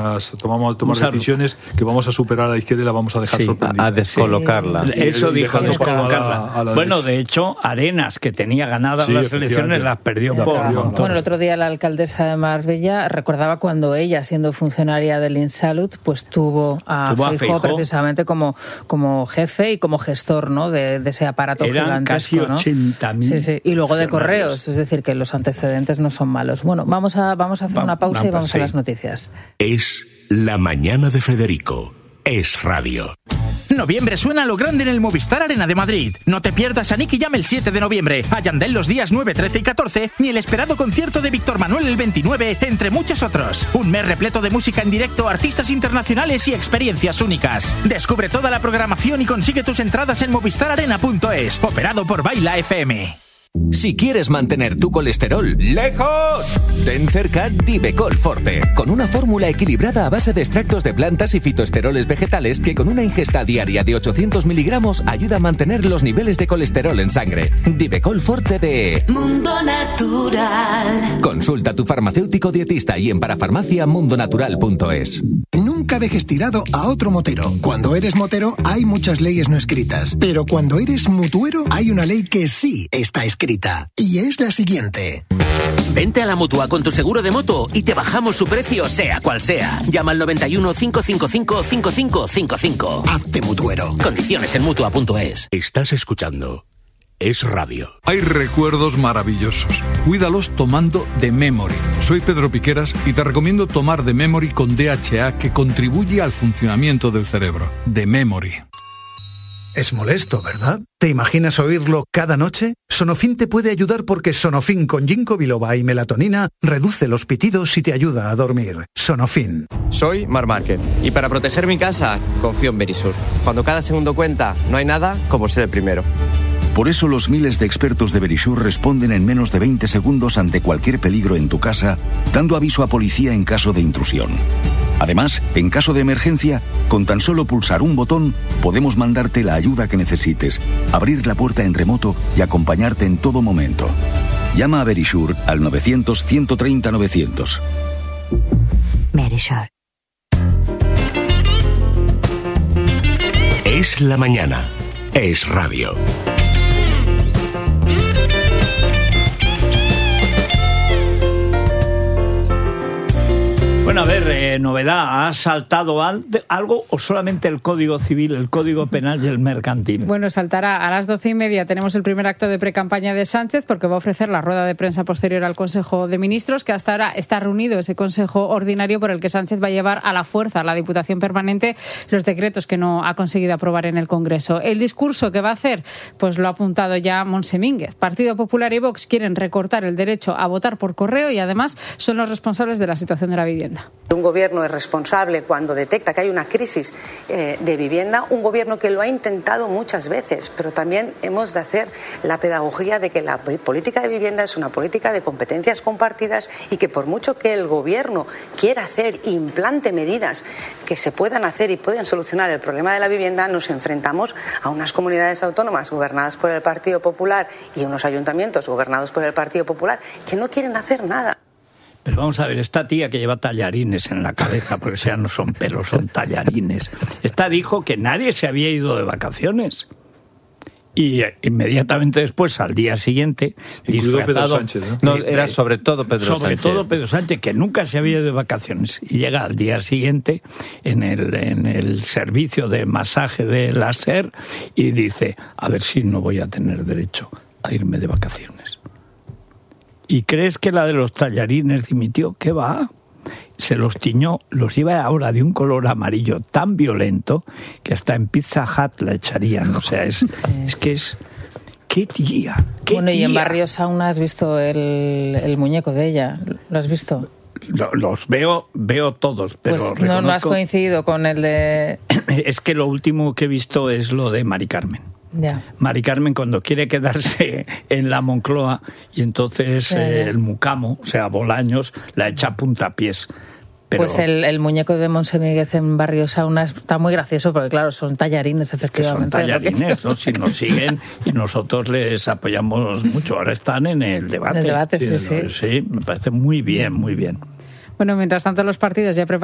tomar decisiones que vamos a superar a la izquierda y la vamos a dejar sorprendida. A descolocarla. Eso dijo, descolocarla. A la bueno, derecha. de hecho, Arenas, que tenía ganadas las elecciones, las perdió por un montón. Bueno, el otro día la alcaldesa de Marbella recordaba cuando ella, siendo funcionaria del Insalud, pues tuvo a Feijóo precisamente como jefe y como gestor, ¿no, de ese aparato Eran gigantesco, casi 80.000. Sí. Y luego de correos, es decir, que los antecedentes no son malos. Bueno, vamos a hacer una pausa y vamos a las noticias. Es La Mañana de Federico. Es radio. Noviembre suena a lo grande en el Movistar Arena de Madrid. No te pierdas a Nicky Jam el 7 de noviembre, a Yandel los días 9, 13 y 14, ni el esperado concierto de Víctor Manuel el 29, entre muchos otros. Un mes repleto de música en directo, artistas internacionales y experiencias únicas. Descubre toda la programación y consigue tus entradas en movistararena.es, operado por Baila FM. Si quieres mantener tu colesterol lejos, ten cerca Divecol Forte, con una fórmula equilibrada a base de extractos de plantas y fitoesteroles vegetales que con una ingesta diaria de 800 miligramos ayuda a mantener los niveles de colesterol en sangre. Divecol Forte de Mundo Natural. Consulta a tu farmacéutico dietista y en parafarmaciamundonatural.es. Nunca dejes tirado a otro motero. Cuando eres motero hay muchas leyes no escritas, pero cuando eres mutuero hay una ley que sí está escrita. Y es la siguiente. Vente a la Mutua con tu seguro de moto y te bajamos su precio sea cual sea. Llama al 91 555 5555. Hazte mutuero. Condiciones en Mutua.es. Estás escuchando Es radio. Hay recuerdos maravillosos. Cuídalos tomando The Memory. Soy Pedro Piqueras y te recomiendo tomar The Memory con DHA, que contribuye al funcionamiento del cerebro. The Memory. Es molesto, ¿verdad? ¿Te imaginas oírlo cada noche? Sonofin te puede ayudar porque Sonofin con ginkgo biloba y melatonina reduce los pitidos y te ayuda a dormir. Sonofin. Soy Mar Márquez y para proteger mi casa confío en Verisur. Cuando cada segundo cuenta, no hay nada como ser el primero. Por eso los miles de expertos de Verisur responden en menos de 20 segundos ante cualquier peligro en tu casa, dando aviso a policía en caso de intrusión. Además, en caso de emergencia, con tan solo pulsar un botón, podemos mandarte la ayuda que necesites, abrir la puerta en remoto y acompañarte en todo momento. Llama a Verisur al 900-130-900. Verisur. Es la mañana. Es radio. Bueno, a ver, novedad, ¿ha saltado algo o solamente el Código Civil, el Código Penal y el Mercantil? Bueno, saltará a las 12:30. Tenemos el primer acto de precampaña de Sánchez porque va a ofrecer la rueda de prensa posterior al Consejo de Ministros, que hasta ahora está reunido ese Consejo Ordinario por el que Sánchez va a llevar a la fuerza a la Diputación Permanente los decretos que no ha conseguido aprobar en el Congreso. El discurso que va a hacer, pues lo ha apuntado ya Montse Mínguez. Partido Popular y Vox quieren recortar el derecho a votar por correo y además son los responsables de la situación de la vivienda. Un gobierno es responsable cuando detecta que hay una crisis de vivienda, un gobierno que lo ha intentado muchas veces, pero también hemos de hacer la pedagogía de que la política de vivienda es una política de competencias compartidas y que por mucho que el gobierno quiera hacer, implante medidas que se puedan hacer y puedan solucionar el problema de la vivienda, nos enfrentamos a unas comunidades autónomas gobernadas por el Partido Popular y unos ayuntamientos gobernados por el Partido Popular que no quieren hacer nada. Pero vamos a ver, esta tía que lleva tallarines en la cabeza, porque ya no son pelos, son tallarines. Esta dijo que nadie se había ido de vacaciones. Y inmediatamente después, al día siguiente, disfrazado... Pedro Sánchez, ¿no? No, era sobre todo Pedro Sánchez. Sobre todo Pedro Sánchez, que nunca se había ido de vacaciones. Y llega al día siguiente en el servicio de masaje de la SER y dice, a ver si no voy a tener derecho a irme de vacaciones. ¿Y crees que la de los tallarines dimitió? ¿Qué va? Se los tiñó, los lleva ahora de un color amarillo tan violento que hasta en Pizza Hut la echarían. O sea, es que es... ¡Qué tía! ¡Qué bueno, y tía! en Barrio Sauna has visto el muñeco de ella. ¿Lo has visto? Los veo todos, pero pues no has coincidido con el de... Es que lo último que he visto es lo de Mari Carmen. Ya. Mari Carmen cuando quiere quedarse en la Moncloa y entonces el mucamo, o sea, Bolaños, la echa a puntapiés. Pero... Pues el muñeco de Montse Mínguez en Barrio Sauna está muy gracioso porque, claro, son tallarines, efectivamente. Son tallarines, ¿no? Si nos siguen y nosotros les apoyamos mucho. Ahora están en el debate. En el debate, sí. Sí, me parece muy bien, muy bien. Bueno, mientras tanto los partidos ya